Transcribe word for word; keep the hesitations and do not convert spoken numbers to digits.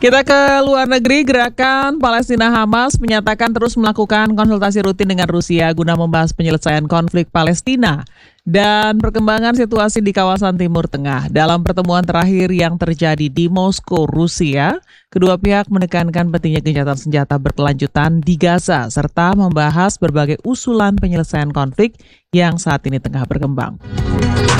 Kita ke luar negeri, gerakan Palestina Hamas menyatakan terus melakukan konsultasi rutin dengan Rusia guna membahas penyelesaian konflik Palestina dan perkembangan situasi di kawasan Timur Tengah. Dalam pertemuan terakhir yang terjadi di Moskow, Rusia, kedua pihak menekankan pentingnya gencatan senjata berkelanjutan di Gaza serta membahas berbagai usulan penyelesaian konflik yang saat ini tengah berkembang.